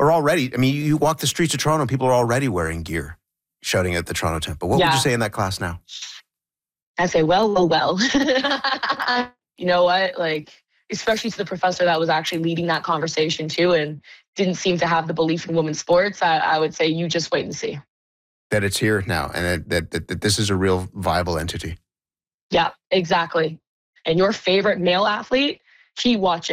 are already, I mean, you walk the streets of Toronto and people are already wearing gear, shouting at the Toronto Temple. What would you say in that class now? I say, well. You know what? Like, especially to the professor that was actually leading that conversation too and didn't seem to have the belief in women's sports, I would say you just wait and see. That it's here now and that this is a real viable entity. Yeah, exactly. And your favorite male athlete, he watches